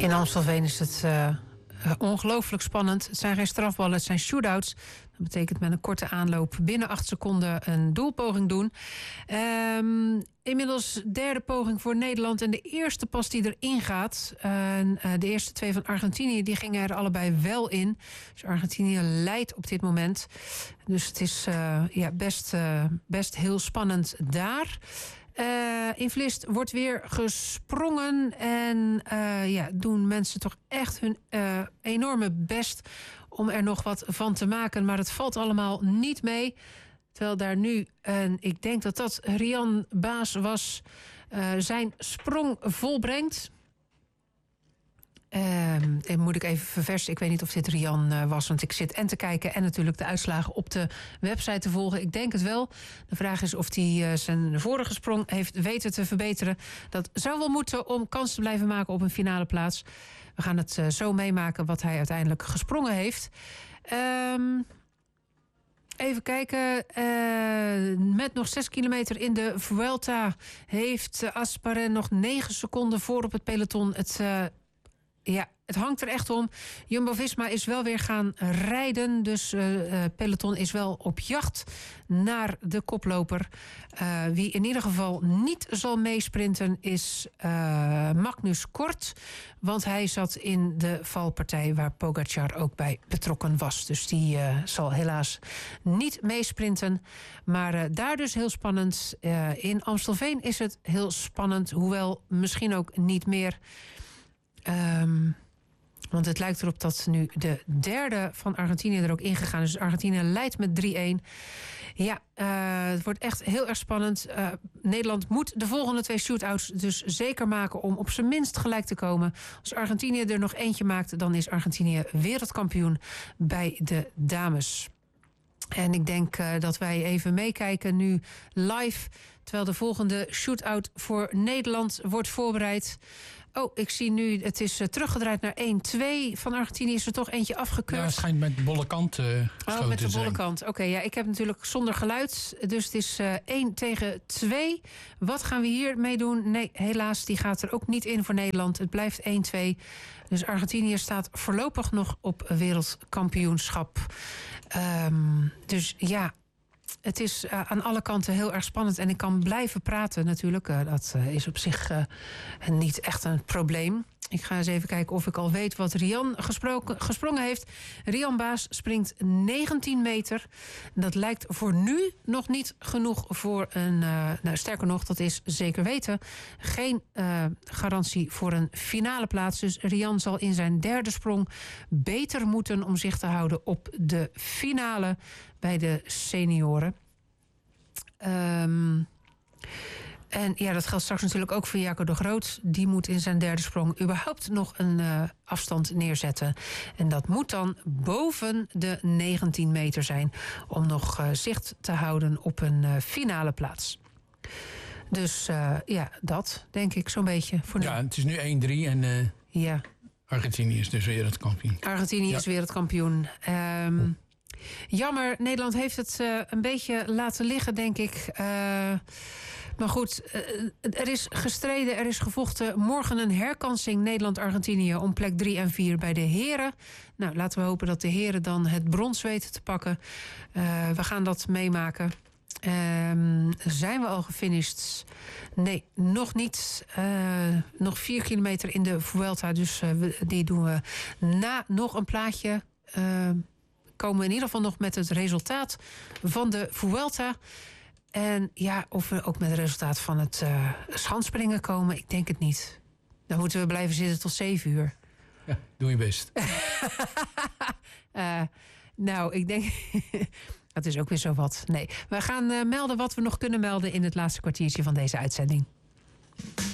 In Amstelveen is het ongelooflijk spannend. Het zijn geen strafballen, het zijn shootouts. Dat betekent met een korte aanloop binnen 8 seconden een doelpoging doen. Inmiddels derde poging voor Nederland. En de eerste pas die erin gaat. De eerste 2 van Argentinië, die gingen er allebei wel in. Dus Argentinië leidt op dit moment. Dus het is best heel spannend daar. In Vlist wordt weer gesprongen. En doen mensen toch echt hun enorme best om er nog wat van te maken. Maar het valt allemaal niet mee. Terwijl daar nu, en ik denk dat dat Rian Baas was, zijn sprong volbrengt. Moet ik even verversen. Ik weet niet of dit Rian was, want ik zit en te kijken en natuurlijk de uitslagen op de website te volgen. Ik denk het wel. De vraag is of hij zijn vorige sprong heeft weten te verbeteren. Dat zou wel moeten om kans te blijven maken op een finale plaats. We gaan het zo meemaken wat hij uiteindelijk gesprongen heeft. Even kijken. Met nog 6 kilometer in de Vuelta heeft Asparen nog 9 seconden voor op het peloton. Het hangt er echt om. Jumbo-Visma is wel weer gaan rijden. Dus peloton is wel op jacht naar de koploper. Wie in ieder geval niet zal meesprinten is Magnus Kort. Want hij zat in de valpartij waar Pogacar ook bij betrokken was. Dus die zal helaas niet meesprinten. Maar daar dus heel spannend. In Amstelveen is het heel spannend. Hoewel misschien ook niet meer. Want het lijkt erop dat nu de derde van Argentinië er ook ingegaan is. Dus Argentinië leidt met 3-1. Het wordt echt heel erg spannend. Nederland moet de volgende 2 shootouts dus zeker maken om op zijn minst gelijk te komen. Als Argentinië er nog eentje maakt, dan is Argentinië wereldkampioen bij de dames. En ik denk dat wij even meekijken nu live, terwijl de volgende shootout voor Nederland wordt voorbereid. Oh, ik zie nu, het is teruggedraaid naar 1-2. Van Argentinië is er toch eentje afgekeurd. Ja, het schijnt met de bolle kant geschoten met de bolle zijn. kant. Oké, ik heb natuurlijk zonder geluid. Dus het is 1-2. Wat gaan we hier mee doen? Nee, helaas, die gaat er ook niet in voor Nederland. Het blijft 1-2. Dus Argentinië staat voorlopig nog op wereldkampioenschap. Het is aan alle kanten heel erg spannend. En ik kan blijven praten natuurlijk. Dat is op zich niet echt een probleem. Ik ga eens even kijken of ik al weet wat Rian gesprongen heeft. Rian Baas springt 19 meter. Dat lijkt voor nu nog niet genoeg voor een... sterker nog, dat is zeker weten. Geen garantie voor een finale plaats. Dus Rian zal in zijn derde sprong beter moeten om zich te houden op de finale bij de senioren. En dat geldt straks natuurlijk ook voor Jaco de Groot. Die moet in zijn derde sprong überhaupt nog een afstand neerzetten. En dat moet dan boven de 19 meter zijn om nog zicht te houden op een finale plaats. Dus dat denk ik zo'n beetje voor nu. Ja, het is nu 1-3 en Argentinië is dus wereldkampioen. Argentinië is wereldkampioen. Jammer, Nederland heeft het een beetje laten liggen, denk ik. Maar goed, er is gestreden, er is gevochten. Morgen een herkansing Nederland-Argentinië om plek 3 en 4 bij de heren. Nou, laten we hopen dat de heren dan het brons weten te pakken. We gaan dat meemaken. Zijn we al gefinished? Nee, nog niet. Nog 4 kilometer in de Vuelta. Dus die doen we na nog een plaatje. Komen we in ieder geval nog met het resultaat van de Vuelta. En of we ook met het resultaat van het schansspringen komen, ik denk het niet. Dan moeten we blijven zitten tot 7 uur. Ja, doe je best. Ik denk... dat is ook weer zo wat. Nee, we gaan melden wat we nog kunnen melden in het laatste kwartiertje van deze uitzending.